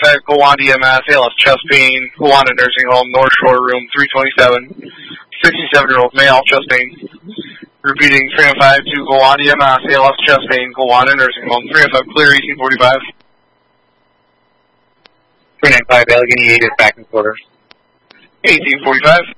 395, go on to EMS, ALS chest pain, go on to nursing home, North Shore room 327, 67-year-old male, chest pain. Repeating, 305 to go on to EMS, ALS chest pain, go on to nursing home, 305, clear 1845. 395, Allegheny 8 is back in quarters. 1845.